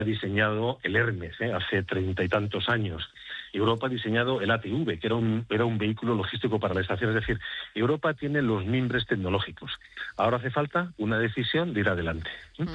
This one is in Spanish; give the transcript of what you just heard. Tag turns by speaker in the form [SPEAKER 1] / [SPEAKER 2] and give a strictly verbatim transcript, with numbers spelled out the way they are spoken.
[SPEAKER 1] ha diseñado el Hermes, ¿eh? hace treinta y tantos años. Europa ha diseñado el A T V, que era un, era un vehículo logístico para la estación. Es decir, Europa tiene los mimbres tecnológicos. Ahora hace falta una decisión de ir adelante. ¿eh?